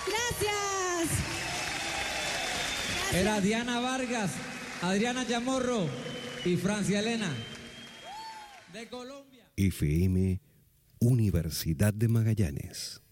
Gracias. Era Diana Vargas, Adriana Chamorro y Francia Elena. De Colombia. FM Universidad de Magallanes.